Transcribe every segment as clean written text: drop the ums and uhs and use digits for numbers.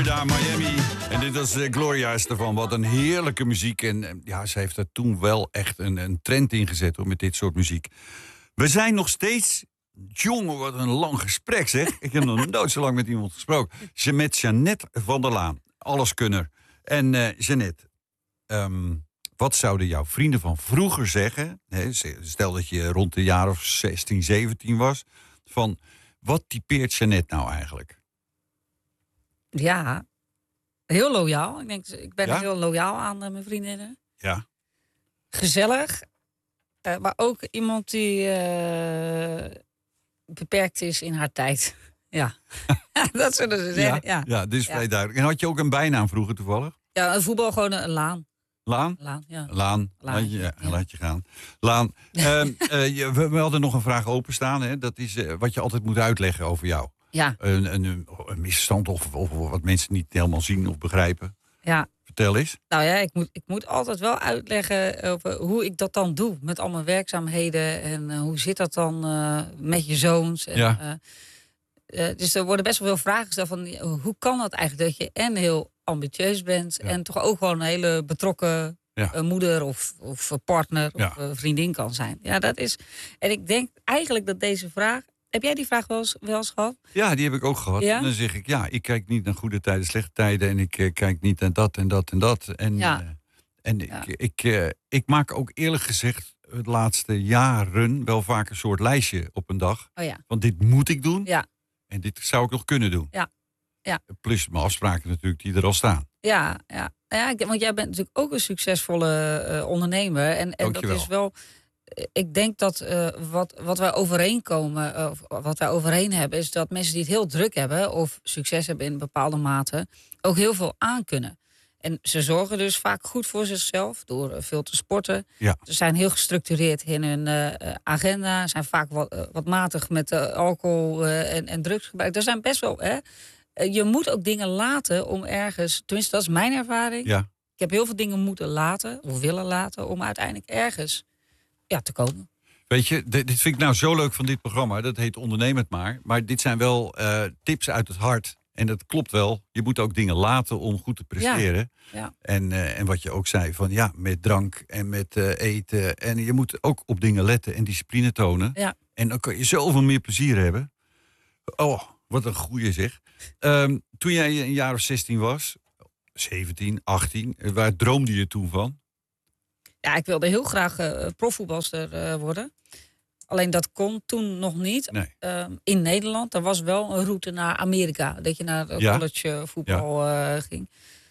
Florida, Miami. En dit was Gloria ervan. Wat een heerlijke muziek. En ja, ze heeft er toen wel echt een trend ingezet hoor, met dit soort muziek. We zijn nog steeds... Jongen, wat een lang gesprek zeg. Ik heb nog nooit zo lang met iemand gesproken. Met Jeannette van der Laan. Alleskunner. En Jeannette, wat zouden jouw vrienden van vroeger zeggen? Stel dat je rond de jaar of 16, 17 was. Van, wat typeert Jeannette nou eigenlijk? Ja, heel loyaal. Ik ben heel loyaal aan mijn vriendinnen. Ja. Gezellig. Maar ook iemand die beperkt is in haar tijd. Ja, dat zullen ze zeggen. Ja, dit is vrij duidelijk. En had je ook een bijnaam vroeger toevallig? Ja, een voetbal gewoon een Laan. Laan? Ja. Laan. Laat je gaan. Laan. We hadden nog een vraag openstaan. Hè? Dat is wat je altijd moet uitleggen over jou. Ja. Een misverstand of wat mensen niet helemaal zien of begrijpen. Ja. Vertel eens. Nou ja, ik moet altijd wel uitleggen over hoe ik dat dan doe. Met al mijn werkzaamheden. En hoe zit dat dan met je zoons. En, ja. Dus er worden best wel veel vragen gesteld van... Hoe kan dat eigenlijk dat je en heel ambitieus bent... en toch ook gewoon een hele betrokken moeder of partner of vriendin kan zijn. Ja, dat is... En ik denk eigenlijk dat deze vraag... Heb jij die vraag wel eens gehad? Ja, die heb ik ook gehad. Ja? En dan zeg ik, ik kijk niet naar goede tijden, slechte tijden... en ik kijk niet naar dat en dat en dat. Ik maak ook eerlijk gezegd de laatste jaren... wel vaak een soort lijstje op een dag. Oh ja. Want dit moet ik doen ja. en dit zou ik nog kunnen doen. Ja. Ja. Plus mijn afspraken natuurlijk die er al staan. Ja, want jij bent natuurlijk ook een succesvolle ondernemer. En dat is wel... Ik denk dat wat wij overeenkomen, wat wij overeen hebben... is dat mensen die het heel druk hebben... of succes hebben in een bepaalde mate... ook heel veel aankunnen. En ze zorgen dus vaak goed voor zichzelf... door veel te sporten. Ja. Ze zijn heel gestructureerd in hun agenda. Zijn vaak wat matig met alcohol en drugsgebruik. Er zijn best wel... je moet ook dingen laten om ergens... Tenminste, dat is mijn ervaring. Ja. Ik heb heel veel dingen moeten laten of willen laten... om uiteindelijk ergens... te komen. Weet je, dit vind ik nou zo leuk van dit programma. Dat heet Onderneem het maar. Maar dit zijn wel tips uit het hart. En dat klopt wel. Je moet ook dingen laten om goed te presteren. Ja. En wat je ook zei, van met drank en met eten. En je moet ook op dingen letten en discipline tonen. Ja. En dan kan je zoveel meer plezier hebben. Oh, wat een goeie zeg. Toen jij een jaar of 16 was, 17, 18, waar droomde je toen van? Ja, ik wilde heel graag profvoetbalster worden. Alleen dat kon toen nog niet. Nee. In Nederland, er was wel een route naar Amerika. Dat je naar college voetbal ging.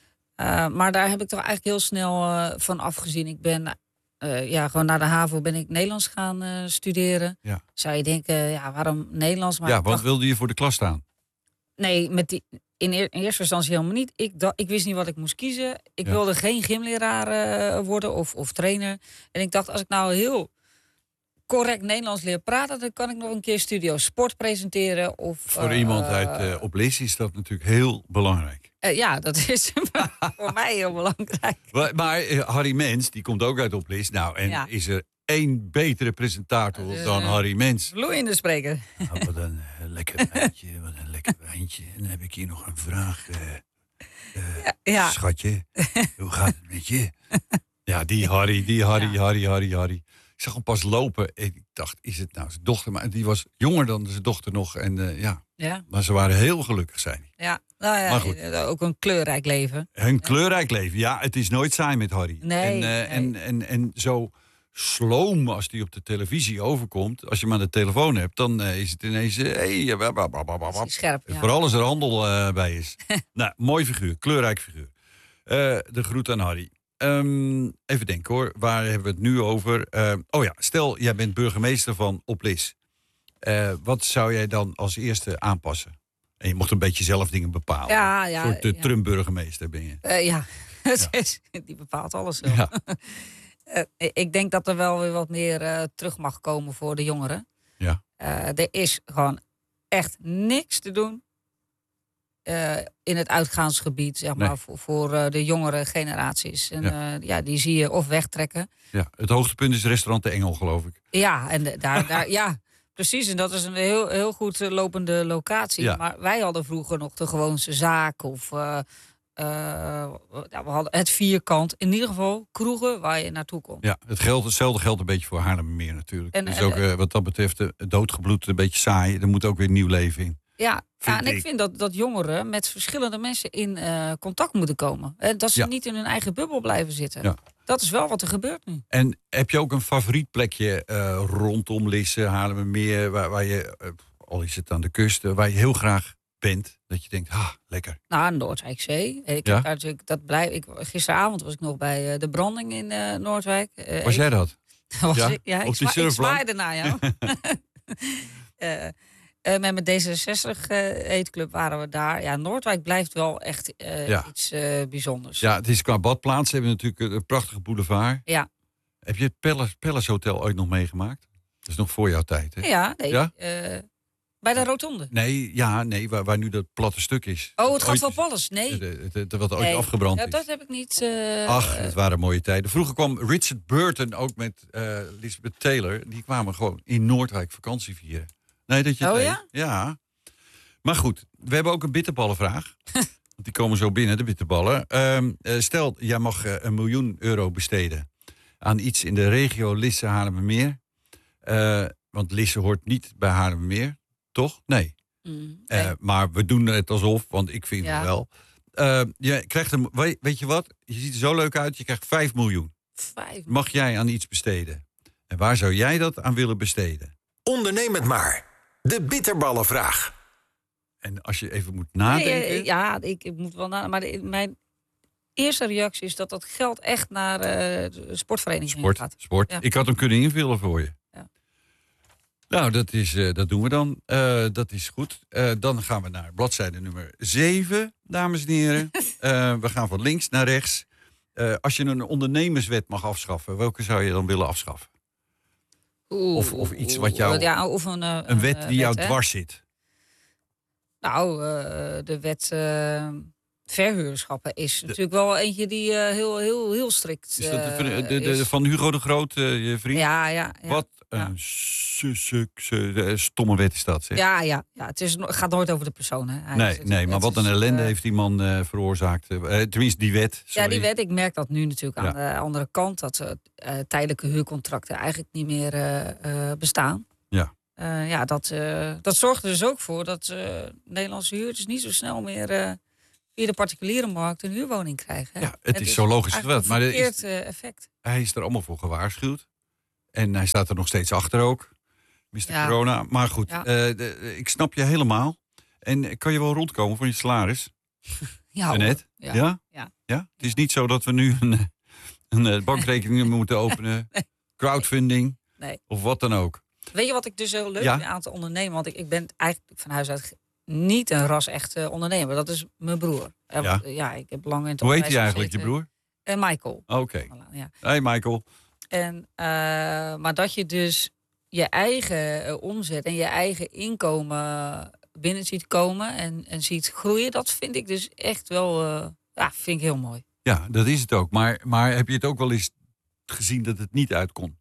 Maar daar heb ik toch eigenlijk heel snel van afgezien. Ik ben gewoon naar de HAVO ben ik Nederlands gaan studeren. Ja. Zou je denken, waarom Nederlands? Maar wat wilde je voor de klas staan? Nee, in eerste instantie helemaal niet. Ik wist niet wat ik moest kiezen. Ik wilde geen gymleraar worden of trainer. En ik dacht, als ik nou heel correct Nederlands leer praten... dan kan ik nog een keer Studio Sport presenteren. Voor iemand uit Oplis is dat natuurlijk heel belangrijk. Dat is voor mij heel belangrijk. Maar Harry Mens, die komt ook uit Oplis. Nou, en is er één betere presentator dan Harry Mens. Vloeiende spreker. Nou, wat een lekker wijntje, En dan heb ik hier nog een vraag. Schatje, hoe gaat het met je? Ja, die Harry. Ik zag hem pas lopen. Ik dacht, is het nou zijn dochter? Maar die was jonger dan zijn dochter nog. En maar ze waren heel gelukkig, zei hij. Ja, nou ja, maar goed. Ook een kleurrijk leven. Een kleurrijk leven, ja. Het is nooit saai met Harry. Nee, en zo sloom als die op de televisie overkomt. Als je maar de telefoon hebt, dan is het ineens... scherp, ja. Vooral als er handel bij is. Nou, mooi figuur, kleurrijk figuur. De groet aan Harry. Even denken hoor, waar hebben we het nu over? Stel, jij bent burgemeester van Oplis. Wat zou jij dan als eerste aanpassen? En je mocht een beetje zelf dingen bepalen. Een soort Trump-burgemeester ben je. Die bepaalt alles zo. Ja. Ik denk dat er wel weer wat meer terug mag komen voor de jongeren. Ja. Er is gewoon echt niks te doen in het uitgaansgebied, zeg maar, voor de jongere generaties. En die zie je of wegtrekken. Ja, het hoogtepunt is restaurant De Engel, geloof ik. Ja, en daar Precies, en dat is een heel goed lopende locatie. Ja. Maar wij hadden vroeger nog de gewoonste zaak of we hadden het Vierkant. In ieder geval kroegen waar je naartoe kon. Ja, hetzelfde geldt een beetje voor Haarlemmermeer natuurlijk. En ook wat dat betreft doodgebloed een beetje saai. Er moet ook weer nieuw leven in. Ja, en ik vind dat jongeren met verschillende mensen in contact moeten komen. Dat ze niet in hun eigen bubbel blijven zitten. Ja. Dat is wel wat er gebeurt nu. En heb je ook een favoriet plekje rondom Lisse, Haarlemmermeer, waar je, al is het aan de kust, waar je heel graag bent? Dat je denkt, lekker. Nou, Noordwijkzee. Gisteravond was ik nog bij de branding in Noordwijk. Was jij dat? Ik zwaaide naar jou. Met mijn D66-eetclub waren we daar. Ja, Noordwijk blijft wel echt iets bijzonders. Ja, het is qua badplaats. Ze hebben natuurlijk een prachtige boulevard. Ja. Heb je het Palace Hotel ooit nog meegemaakt? Dat is nog voor jouw tijd, hè? Ja, nee. Ja? Bij de rotonde? Nee, waar nu dat platte stuk is. Oh, het gaat wel Palace? Nee. Wat ooit afgebrand is. Dat heb ik niet... het waren mooie tijden. Vroeger kwam Richard Burton ook met Elizabeth Taylor. Die kwamen gewoon in Noordwijk vakantie vieren. Nee, dat je ja? Ja. Maar goed, we hebben ook een bitterballenvraag. Die komen zo binnen, de bitterballen. Stel, jij mag €1 miljoen besteden aan iets in de regio Lisse Haarlemmermeer. Want Lisse hoort niet bij Haarlemmermeer, toch? Nee. Nee. Maar we doen het alsof, want ik vind het wel. Je krijgt weet je wat? Je ziet er zo leuk uit, je krijgt 5 miljoen. 5 miljoen. Mag jij aan iets besteden? En waar zou jij dat aan willen besteden? Onderneem het maar. De bitterballenvraag. En als je even moet nadenken... Ik moet wel nadenken. Maar mijn eerste reactie is dat geld echt naar de sportvereniging gaat. Sport. Ja. Ik had hem kunnen invullen voor je. Ja. Nou, dat doen we dan. Dat is goed. Dan gaan we naar bladzijde nummer 7, dames en heren. We gaan van links naar rechts. Als je een ondernemerswet mag afschaffen, welke zou je dan willen afschaffen? Of iets wat jou... of een wet die jou dwars zit. Nou, de wet verhuurschappen is natuurlijk wel eentje die heel strikt is. Dat van Hugo de Groot, je vriend? Ja. Wat een stomme wet is dat, zeg. Ja. Het gaat nooit over de persoon, hè. Nee, maar wat een ellende heeft die man veroorzaakt. Tenminste, die wet. Sorry. Ja, die wet. Ik merk dat nu natuurlijk aan de andere kant. Dat tijdelijke huurcontracten eigenlijk niet meer bestaan. Ja. Dat zorgt er dus ook voor dat Nederlandse huurders niet zo snel meer via de particuliere markt een huurwoning krijgen. Ja, het is zo logisch geweld. Maar effect. Hij is er allemaal voor gewaarschuwd. En hij staat er nog steeds achter ook. Mr. Corona. Maar goed, ik snap je helemaal. En kan je wel rondkomen voor je salaris? Ja, net? Ja. Het is niet zo dat we nu een bankrekening moeten openen. Nee. Crowdfunding. Nee. Of wat dan ook. Weet je wat ik dus heel leuk vind aan te ondernemen? Want ik ben eigenlijk van huis uit niet een ras-echte ondernemer. Dat is mijn broer. Ik heb lang in het Hoe heet hij eigenlijk, je broer? Michael. Oké. Hey Michael. En, maar dat je dus je eigen omzet en je eigen inkomen binnen ziet komen en ziet groeien, dat vind ik dus echt wel vind ik heel mooi. Ja, dat is het ook. Maar heb je het ook wel eens gezien dat het niet uit kon?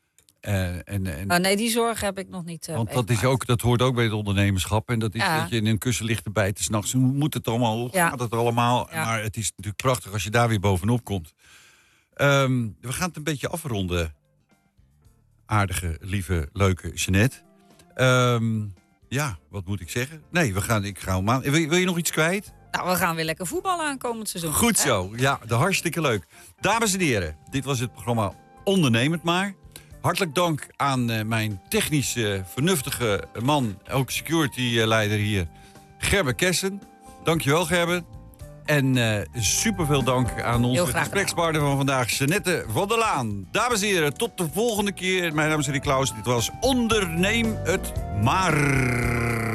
Nee, die zorg heb ik nog niet. Want dat hoort ook bij het ondernemerschap. En dat is dat je in een kussen ligt te bijten 's nachts. Hoe moet het allemaal? Hoe gaat het allemaal? Ja. Maar het is natuurlijk prachtig als je daar weer bovenop komt. We gaan het een beetje afronden. Aardige, lieve, leuke Jeanette. Wat moet ik zeggen? Nee, ik ga om aan. Wil je nog iets kwijt? Nou, we gaan weer lekker voetballen aankomend seizoen. Goed zo. Ja, hartstikke leuk. Dames en heren, dit was het programma Onderneem het maar. Hartelijk dank aan mijn technische, vernuftige man, ook security-leider hier, Gerben Kessen. Dankjewel, Gerben. En superveel dank aan onze gesprekspartner van vandaag, Jeanette van der Laan. Dames en heren, tot de volgende keer. Mijn naam is Rick Klaus. Dit was Onderneem het maar.